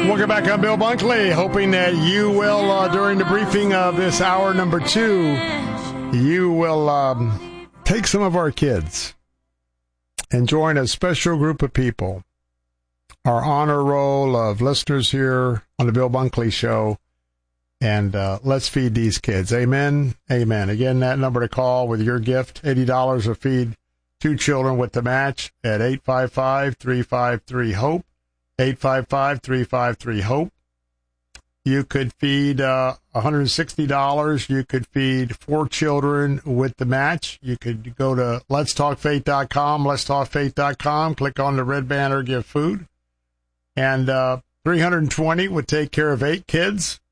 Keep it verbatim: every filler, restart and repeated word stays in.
Welcome back. I'm Bill Bunkley, hoping that you will, uh, during the briefing of this hour number two, you will um, take some of our kids and join a special group of people. Our honor roll of listeners here on the Bill Bunkley Show. And uh, let's feed these kids. Amen. Amen. Again, that number to call with your gift, eighty dollars will feed two children with the match at eight five five, three five three, HOPE. eight five five, three five three, HOPE. You could feed uh, one hundred sixty dollars. You could feed four children with the match. You could go to lets talk faith dot com, lets talk faith dot com, click on the red banner, give food. And uh, three hundred twenty would take care of eight kids.